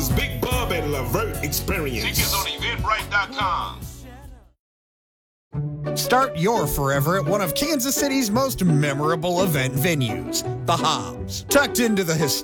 Today's Big Bub and Lavert experience. Tickets on Eventbrite.com. Start your forever at one of Kansas City's most memorable event venues, the Hobbs. Tucked into the